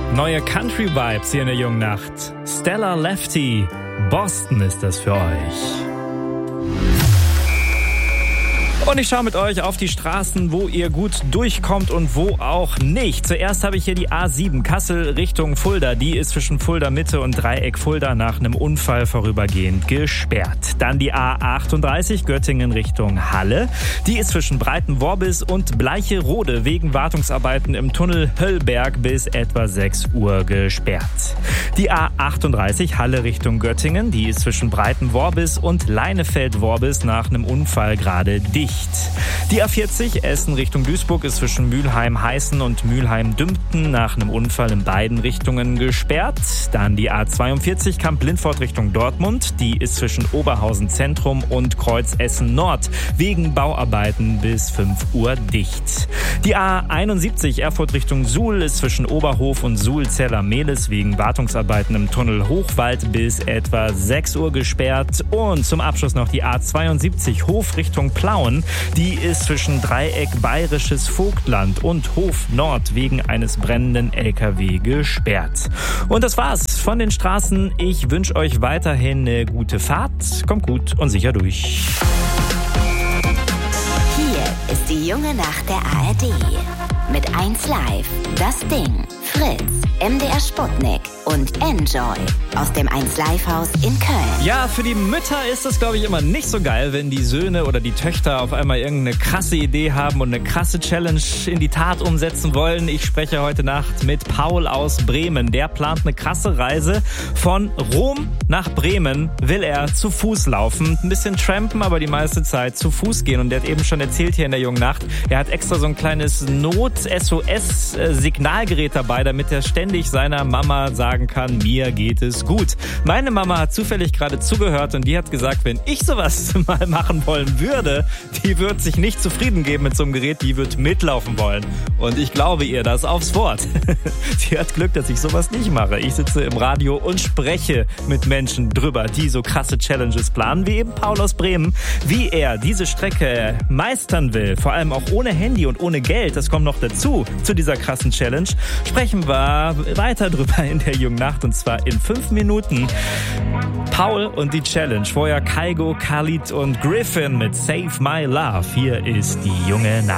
Neue Country-Vibes hier in der jungen Nacht. Stella Lefty, Boston ist das für euch. Und ich schaue mit euch auf die Straßen, wo ihr gut durchkommt und wo auch nicht. Zuerst habe ich hier die A7 Kassel Richtung Fulda. Die ist zwischen Fulda Mitte und Dreieck Fulda nach einem Unfall vorübergehend gesperrt. Dann die A38 Göttingen Richtung Halle. Die ist zwischen Breitenworbis und Bleicherode wegen Wartungsarbeiten im Tunnel Höllberg bis etwa 6 Uhr gesperrt. Die A38 Halle Richtung Göttingen. Die ist zwischen Breitenworbis und Leinefeld-Worbis nach einem Unfall gerade dicht. Die A40 Essen Richtung Duisburg ist zwischen Mülheim-Heißen und Mülheim-Dümpten nach einem Unfall in beiden Richtungen gesperrt. Dann die A42 Kamp-Lindfort Richtung Dortmund. Die ist zwischen Oberhausen Zentrum und Kreuz Essen Nord wegen Bauarbeiten bis 5 Uhr dicht. Die A71 Erfurt Richtung Suhl ist zwischen Oberhof und Suhl-Zella-Mehlis wegen Wartungsarbeiten im Tunnel Hochwald bis etwa 6 Uhr gesperrt. Und zum Abschluss noch die A72 Hof Richtung Plauen. Die ist zwischen Dreieck Bayerisches Vogtland und Hof Nord wegen eines brennenden LKW gesperrt. Und das war's von den Straßen. Ich wünsche euch weiterhin eine gute Fahrt. Kommt gut und sicher durch. Hier ist die junge Nacht der ARD. Mit 1Live, Das Ding, Fritz, MDR Sputnik und Enjoy aus dem 1Live-Haus in Köln. Ja, für die Mütter ist das, glaube ich, immer nicht so geil, wenn die Söhne oder die Töchter auf einmal irgendeine krasse Idee haben und eine krasse Challenge in die Tat umsetzen wollen. Ich spreche heute Nacht mit Paul aus Bremen. Der plant eine krasse Reise. Von Rom nach Bremen will er zu Fuß laufen. Ein bisschen trampen, aber die meiste Zeit zu Fuß gehen. Und der hat eben schon erzählt hier in der jungen Nacht, er hat extra so ein kleines Not-SOS-Signalgerät dabei, damit er ständig seiner Mama sagen kann, mir geht es gut. Meine Mama hat zufällig gerade zugehört und die hat gesagt, wenn ich sowas mal machen wollen würde, die wird sich nicht zufrieden geben mit so einem Gerät, die wird mitlaufen wollen. Und ich glaube ihr das aufs Wort. Sie hat Glück, dass ich sowas nicht mache. Ich sitze im Radio und spreche mit Menschen drüber, die so krasse Challenges planen, wie eben Paul aus Bremen, wie er diese Strecke meistern will, vor allem auch ohne Handy und ohne Geld. Das kommt noch dazu, zu dieser krassen Challenge. Sprechen wir weiter drüber in der jungen Nacht und zwar in 5 Minuten. Paul und die Challenge. Vorher Kaigo, Khalid und Griffin mit Save My Love. Hier ist die junge Nacht.